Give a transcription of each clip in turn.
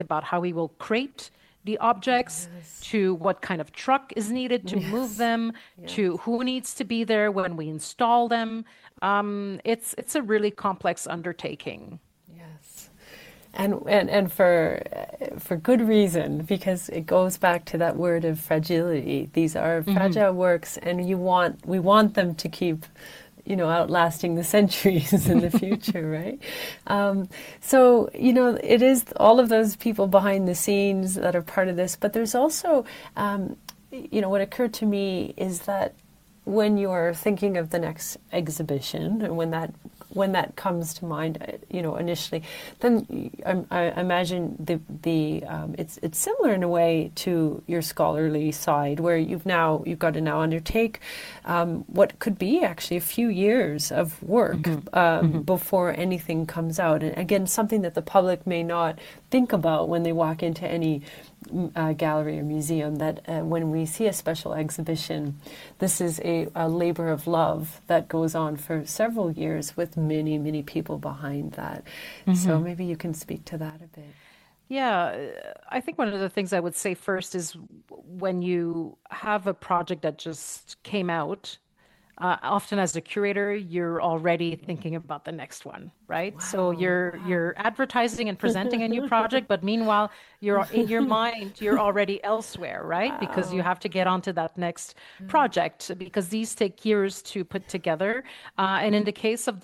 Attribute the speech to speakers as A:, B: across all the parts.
A: about how we will crate the objects,
B: Yes.
A: to what kind of truck is needed to move
B: Yes.
A: them, to
B: Yes.
A: who needs to be there when we install them. It's a really complex undertaking.
B: Yes. And for good reason, because it goes back to that word of fragility. These are
A: Hmm.
B: fragile works, and we want them to keep, outlasting the centuries in the future, right? So it is all of those people behind the scenes that are part of this, but there's also, what occurred to me is that when you're thinking of the next exhibition, and when that comes to mind, initially, then I imagine it's similar in a way to your scholarly side, where you've got to now undertake what could be actually a few years of work
A: Hmm. Hmm.
B: before anything comes out, and again, something that the public may not think about when they walk into any gallery or museum, that when we see a special exhibition, this is a labor of love that goes on for several years with many, many people behind that. So
A: Hmm.
B: maybe you can speak to that a bit.
A: Yeah, I think one of the things I would say first is when you have a project that just came out, often as a curator, you're already thinking about the next one, right? So
B: Wow,
A: you're
B: wow.
A: advertising and presenting a new project, but meanwhile, you're in your mind, you're already elsewhere, right? Because you
B: Wow.
A: have to get onto that next project because these take years to put together. And in the case of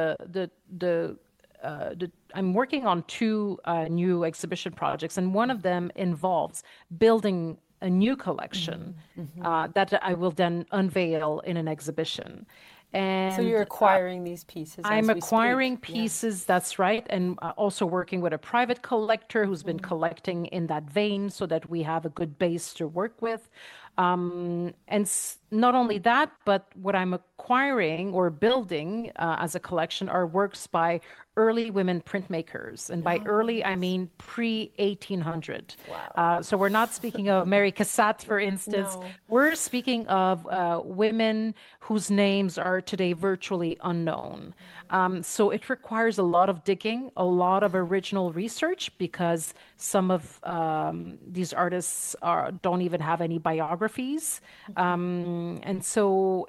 A: I'm working on two new exhibition projects, and one of them involves building a new collection that I will then unveil in an exhibition.
B: So you're
A: And
B: acquiring these pieces
A: I'm
B: as we
A: acquiring
B: speak. Yes.
A: pieces, that's right, and also working with a private collector who's been collecting in that vein so that we have a good base to work with. And not only that, but what I'm acquiring or building as a collection are works by early women printmakers. And by
B: Oh,
A: early, I
B: yes.
A: mean pre 1800.
B: Wow.
A: So we're not speaking of Mary Cassatt, for instance.
B: No.
A: We're speaking of women whose names are today virtually unknown. So it requires a lot of digging, a lot of original research, because some of these artists don't even have any biographies. And so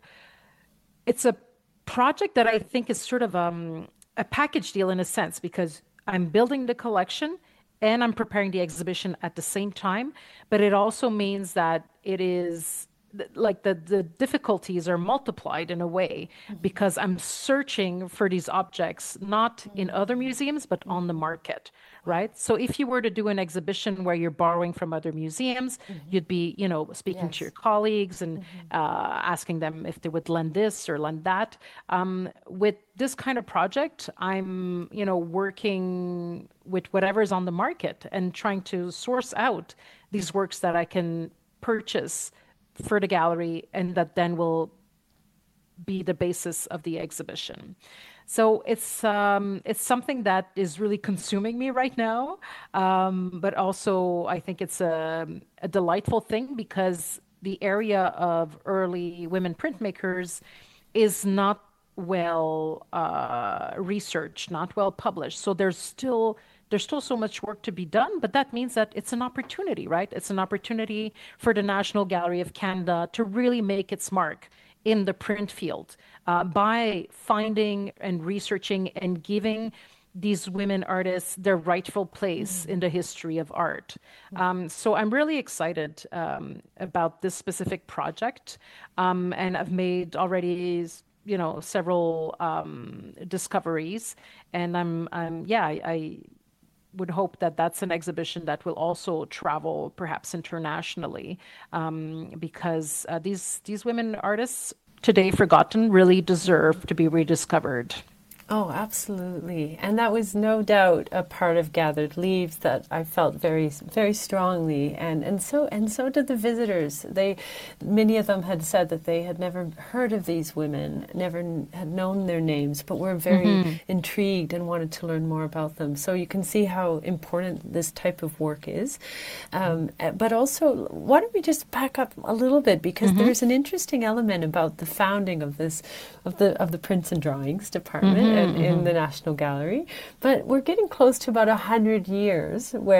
A: it's a project that I think is sort of a package deal in a sense, because I'm building the collection and I'm preparing the exhibition at the same time. But it also means that it is like the difficulties are multiplied in a way because I'm searching for these objects not in other museums but on the market, right? So if you were to do an exhibition where you're borrowing from other museums, you'd be, speaking to your
B: Yes.
A: colleagues and asking them if they would lend this or lend that. With this kind of project, I'm, working with whatever's on the market and trying to source out these works that I can purchase for the gallery and that then will be the basis of the exhibition. So it's something that is really consuming me right now, but also I think it's a delightful thing because the area of early women printmakers is not well researched, not well published. So there's still so much work to be done, but that means that it's an opportunity, right? It's an opportunity for the National Gallery of Canada to really make its mark in the print field by finding and researching and giving these women artists their rightful place in the history of art. So I'm really excited about this specific project, and I've made already several discoveries, and yeah, I would hope that that's an exhibition that will also travel perhaps internationally, because these women artists today forgotten really deserve to be rediscovered.
B: Oh, absolutely. And that was no doubt a part of Gathered Leaves that I felt very, very strongly. And so did the visitors. Many of them had said that they had never heard of these women, never had known their names, but were very
A: Hmm.
B: intrigued and wanted to learn more about them. So you can see how important this type of work is. But also, why don't we just back up a little bit, because
A: Hmm.
B: there's an interesting element about the founding of this, of the prints and drawings department,
A: Hmm.
B: in the National Gallery, but we're getting close to about 100 years where